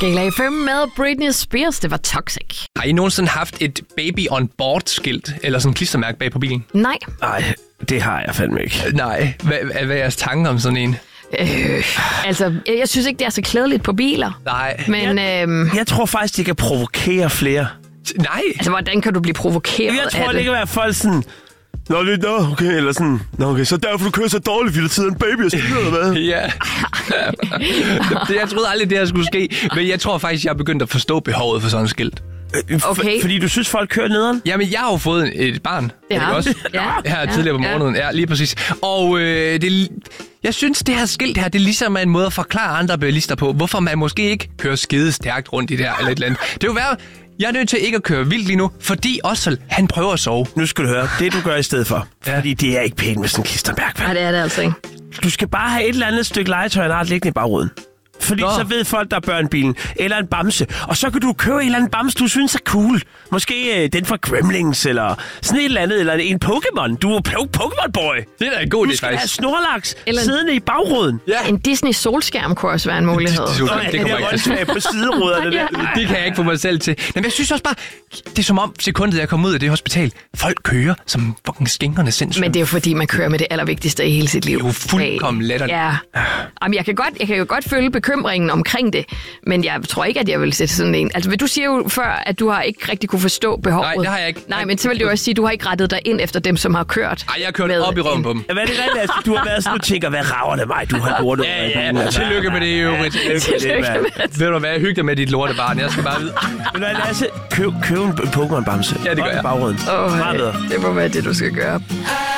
skala 5 med Britney Spears. Det var Toxic. Har I nogensinde haft et baby on board skilt eller sådan en klistermærke bag på bilen? Nej. Nej, det har jeg fandme ikke. Nej. Hvad er jeres tanker om sådan en? Altså, jeg synes ikke, det er så klædeligt på biler. Nej. Men, Jeg tror faktisk, det kan provokere flere. Nej. altså, hvordan kan du blive provokeret Jeg tror, af det kan være folk sådan... okay, eller sådan... okay, så derfor du kører så dårligt, fordi der sidder en baby og spiller, eller hvad? Ja. Jeg troede aldrig, det her skulle ske. Men jeg tror faktisk, jeg er begyndt at forstå behovet for sådan et skilt. Okay. Fordi du synes, folk kører nederen? Jamen, jeg har jo fået et barn. Det har også? ja. Her tidligere på morgenen. Ja, lige præcis. Og jeg synes, det her skilt her, det er ligesom en måde at forklare andre bilister på, hvorfor man måske ikke kører skide stærkt rundt i det her, eller et eller andet. Det er jo værd. Jeg er nødt til ikke at køre vildt lige nu, fordi Ossel, han prøver at sove. Nu skal du høre, det du gør i stedet for. Ja. Fordi det er ikke pænt med sådan en klistermærke. Nej, det er det altså ikke. Du skal bare have et eller andet stykke legetøj, der har liggende i bagruden. Fordi så ved folk, der er børnbilen. Eller en bamse. Og så kan du købe en eller anden bamse, du synes er cool. Måske den fra Gremlings, eller sådan et eller andet. Eller en Pokémon. Du er Pokémon-boy. Det er da en god idé, Du skal have faktisk. Snorlax Eller siddende i bagruden. Ja. En Disney-solskærm kunne også være en mulighed. Det kommer ikke til. På sideruderne. Ja. Det kan jeg ikke få mig selv til. Men jeg synes også bare, det er som om sekundet, jeg kommer ud af det hospital, folk kører som fucking skænkerne sindssygt. Men det er jo fordi, man kører med det allervigtigste i hele sit liv. Det er jo fuldkommen latterligt. Ja. Jamen, jeg kan jo godt føle bekymringen omkring det, men jeg tror ikke, at jeg vil sætte sådan en... Altså, du siger jo før, at du har ikke rigtig kunne forstå behovet. Nej, det har jeg ikke. Nej, men så vil det jo også sige, at du har ikke rettet dig ind efter dem, som har kørt. Ej, jeg har kørt op i røven på dem. Hvad er det rigtigt, altså? Du har været sådan og tænker, hvad rager det mig, du har lortet? Ja. Tillykke med det i øvrigt. Ved du hvad, hyg dig med dit lortebarn. Jeg skal bare vide. Men Lasse, køb en Pokémon-bamse. Ja, det gør jeg. Bagruden. Det må være det, du skal gøre.